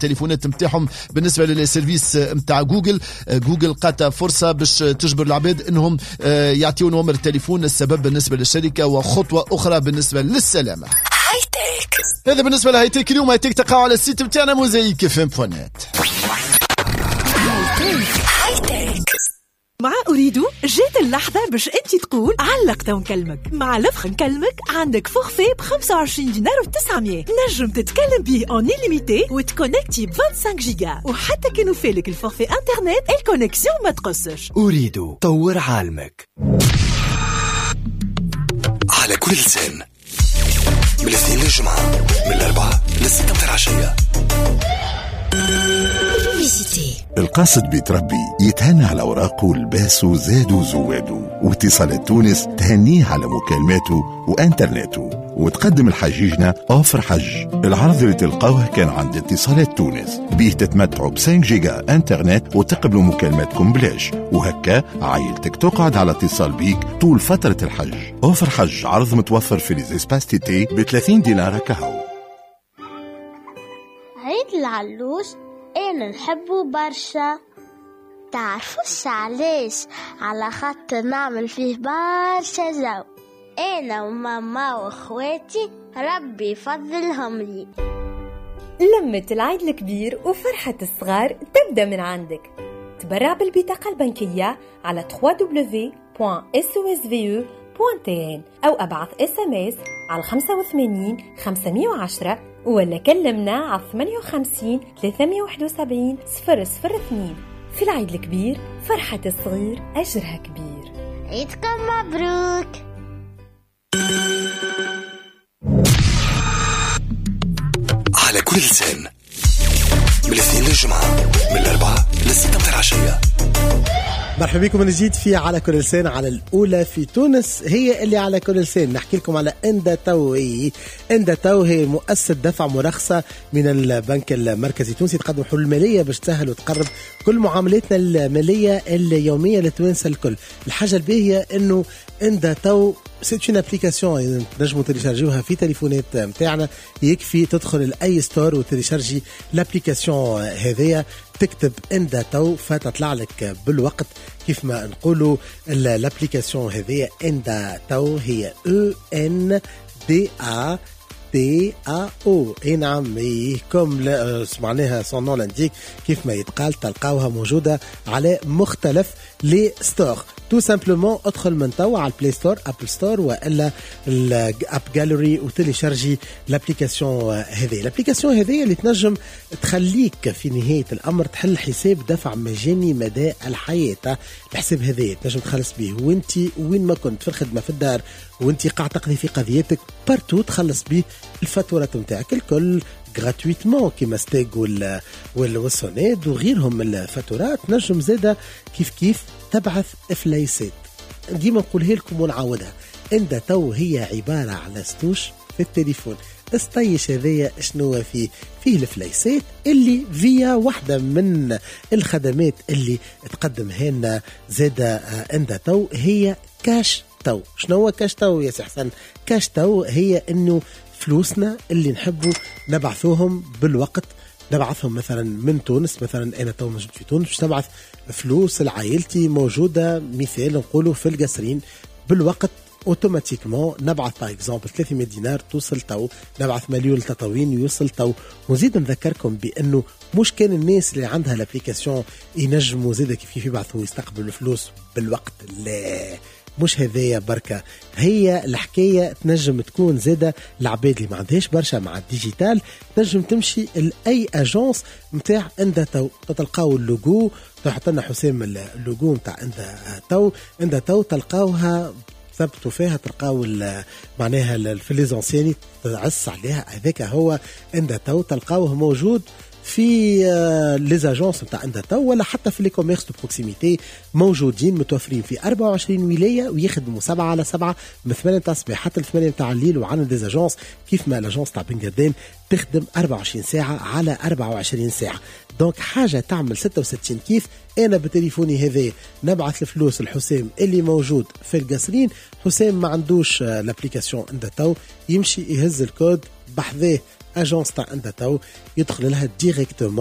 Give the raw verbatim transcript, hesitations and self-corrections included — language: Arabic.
التليفونات نتاعهم بالنسبه للسيرفيس نتاع جوجل. جوجل قاتا فرصه باش تجبر العباد انهم يعطيو نمر التليفون. السبب بالنسبه للشركه وخطوه اخرى بالنسبه للسلامه. هايتك هذا بالنسبه لهايتك. اليوم هايتك تقعوا على السيت نتاعنا موزايك اف ام دوت نت. مع أريدو جات اللحظة باش أنت تقول علقت ونكلمك. مع لفخ نكلمك عندك فورفي ب خمسة وعشرين دينار و تسعمية نجم تتكلم به اون إليميتي وتكونكتي ب خمسة وعشرين جيجا، وحتى كي نوفيلك الفورفي انترنت الكونكسيون ما تقصش. أريدو طور عالمك على كل لسان من الاثنين للجمعة من الأربعة للستة متاع العشية. القاصد بيتربي يتهنى على أوراقه لباسه زادو زوادو، واتصالات تونس تهنيه على مكالماته وانترنته، وتقدم الحجيجنا أوفر حج. العرض اللي تلقاوه كان عند اتصالات تونس بيه تتمتعوا ب خمسة جيجا انترنت وتقبلوا مكالماتكم بلاش، وهكا عائلتك تقعد على اتصال بيك طول فترة الحج. أوفر حج عرض متوفر في ليزيسباس تي ب ثلاثين دينار كهو. عيد العلوش أنا نحبه برشا. تعرفوش علاش؟ على خاطر نعمل فيه برشا جو، أنا وماما وأخواتي ربي يفضلهم لي. لمة العيد الكبير وفرحة الصغار تبدأ من عندك. تبرع بالبطاقة البنكية على دبليو دبليو دبليو دوت إس أو إس في أو دوت تي إن أو أبعث إس إم إس على خمسة وثمانين خمسمية وعشرة ولا كلمنا على ثمانية وخمسين ثلاثمية وواحد وسبعين صفر صفر اثنين. في العيد الكبير فرحة الصغير أجرها كبير. عيدكم مبروك. على كل لسان من الاثنين للجمعة من الأربعة للستة متاع العشية. مرحبا بكم من جديد في على كل لسان. على الأولى في تونس هي اللي على كل لسان نحكي لكم على إندا تو. إندا تو هي مؤسسة دفع مرخصة من البنك المركزي التونسي، تقدم حلول مالية باش تسهل وتقرب كل معاملاتنا المالية اليومية للتوانسة الكل. الحاجة الباهية إنه إندا تو سيت اون ابليكاسيون نجموا تريشارجيوها في تليفونات نتاعنا. يكفي تدخل لاي ستور وتريشارجي الابليكاسيون هذيا، تكتب إندا تو فتطلع لك بالوقت. كيف ما نقولوا الابليكاسيون هذيا إندا تو هي او ان دي ا تي ا او. اي نعم، كم سمعناها صون نون لانديك كيف ما يتقال. تلقاوها موجودة على مختلف لي ستور. تو سامبلومون ادخل من توا على البلاي ستور، ابل ستور والا الاب جاليري وتليشارجي الابليكاسيون هذه. الابليكاسيون هذه اللي تنجم تخليك في نهاية الامر تحل حساب دفع مجاني مدى الحياة. الحساب هذا تنجم تخلص به وانت وين ما كنت، في الخدمة، في الدار، وانت قاعد تقضي في قضيتك بارتو، تخلص به الفاتورات نتاعك الكل gratuitement كيما ستيغ وال والسونيد وغيرهم من الفاتورات. نجم زاده كيف كيف تبعث افلايسات. ديما نقولها لكم ونعاودها، إندا تو هي عبارة على ستوش في التليفون. استيش هذيا شنو فيه فيه الفلايسات اللي فيها واحدة من الخدمات اللي تقدمها لنا زاده إندا تو هي كاش تو. شنو هو كاش تو يا سي حسن؟ كاش تو هي انه فلوسنا اللي نحبوا نبعثوهم بالوقت، نبعثهم مثلا من تونس. مثلا انا تو موجود في تونس باش نبعث فلوس لعائلتي موجوده مثال نقولوا في القصرين بالوقت، اوتوماتيكمون نبعث باغ اكزومبل ثلاثمية دينار توصل تو، نبعث مليون تطاوين يوصل تو. ونزيد نذكركم بانه مش كان الناس اللي عندها الابليكاسيون ينجموا زيد كيف يبعثوا ويستقبلوا الفلوس بالوقت، لا مش هذايا بركة. هي الحكاية تنجم تكون زادة العباد اللي ما عندهاش برشا مع الديجيتال، تنجم تمشي لأي أجانس متاع إندا تو، تلقاو اللوجو، تحط لنا حسام اللوجو متاع إندا تو. إندا تو تلقاوها ثبتوا فيها، تلقاو معناها في ليزونسياني تعس عليها، هذاك هو إندا تو. تلقاوه موجود في ليزاجونس نتاع إندا تو ولا حتى في لي كوميرس دو بروكسيميتي موجودين متوفرين في أربعة وعشرين ولاية، ويخدموا سبعة على سبعة من ثمانية نتاع الصباح حتى الثمانية نتاع الليل. وعندنا ديزاجونس كيف ما لاجونس تاع بن قردان تخدم أربعة وعشرين ساعة على أربعة وعشرين ساعة. دونك حاجة تعمل ستة وستين كيف. أنا بتليفوني هذا نبعث الفلوس الحسام اللي موجود في القصرين، حسام ما عندوش الابليكاسيون إندا تو، يمشي يهز الكود بحذاه اجونس تاع اندا تو يدخل لها ديريكتومون